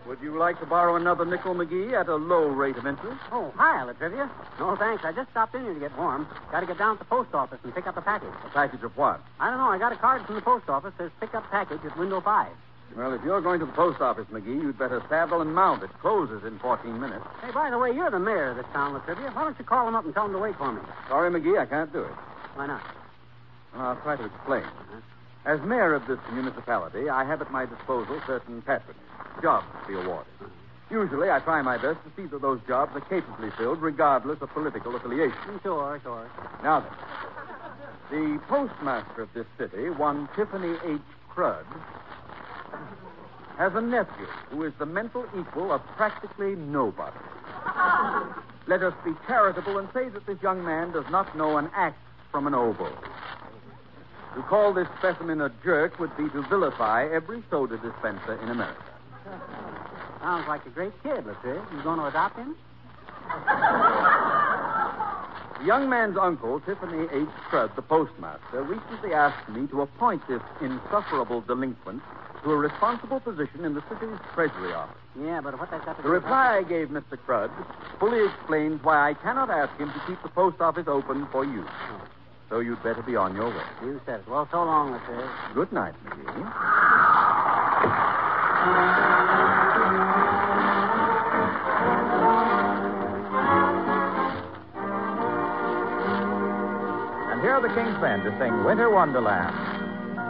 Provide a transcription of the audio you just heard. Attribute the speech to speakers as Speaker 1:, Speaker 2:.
Speaker 1: Would you like to borrow another nickel, McGee, at a low rate of interest?
Speaker 2: Oh, hi, Latrivia. No, thanks. I just stopped in here to get warm. Got to get down to the post office and pick up a package.
Speaker 1: A package of what?
Speaker 2: I don't know. I got a card from the post office. Says pick up package at window 5.
Speaker 1: Well, if you're going to the post office, McGee, you'd better saddle and mount. It closes in 14 minutes.
Speaker 2: Hey, by the way, you're the mayor of this town, Latrivia. Why don't you call him up and tell him to wait for me?
Speaker 1: Sorry, McGee, I can't do it.
Speaker 2: Why not?
Speaker 1: Well, I'll try to explain. As mayor of this municipality, I have at my disposal certain patronage, jobs to be awarded. Usually, I try my best to see that those jobs are capably filled, regardless of political affiliation.
Speaker 2: Sure.
Speaker 1: Now then, the postmaster of this city, one Tiffany H. Crudd, has a nephew who is the mental equal of practically nobody. Let us be charitable and say that this young man does not know an axe from an oboe. To call this specimen a jerk would be to vilify every soda dispenser in America.
Speaker 2: Sounds like a great kid, Latrivia. You going to adopt him?
Speaker 1: The young man's uncle, Tiffany H. Crudd, the postmaster, recently asked me to appoint this insufferable delinquent to a responsible position in the city's treasury office.
Speaker 2: Yeah, but what that's got to do
Speaker 1: The
Speaker 2: with...
Speaker 1: reply I gave Mr. Crudd fully explains why I cannot ask him to keep the post office open for you. So you'd better be on your way.
Speaker 2: You said it. Well, so long, Latrivia.
Speaker 1: Good night, McGee.
Speaker 3: And here are the King's Men to sing Winter Wonderland.